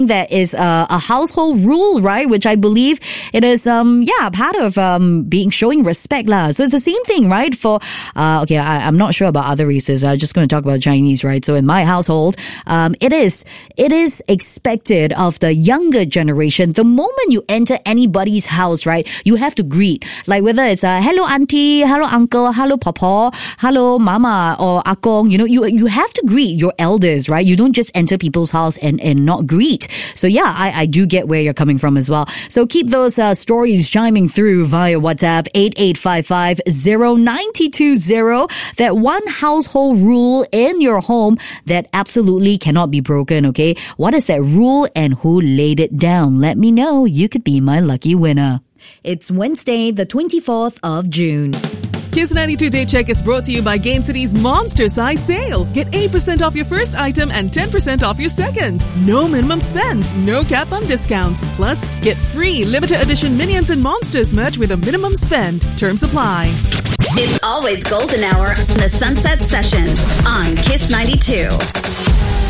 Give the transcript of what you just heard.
that is a household rule, right? Which I believe it is, part of showing respect lah. So it's the same thing, right? For I'm not sure about other races. I'm just going to talk about Chinese, right? So in my household, it is expected of the younger generation. The moment you enter anybody's house, right, you have to greet, like whether it's hello auntie, hello uncle, hello papa, hello mama or akong. You have to greet your elders, right? You don't just enter people's house and not greet. So yeah, I do get where you're coming from as well. So keep those stories chiming through via WhatsApp 8855-0920. That one household rule in your home that absolutely cannot be broken, okay? What is that rule and who laid it down? Let me know. You could be my lucky winner. It's Wednesday, the 24th of June. Kiss 92 Day Check is brought to you by Gain City's Monster Size Sale. Get 8% off your first item and 10% off your second. No minimum spend, no cap on discounts. Plus, get free limited edition Minions and Monsters merch with a minimum spend. Terms apply. It's always golden hour on the Sunset Sessions on Kiss 92.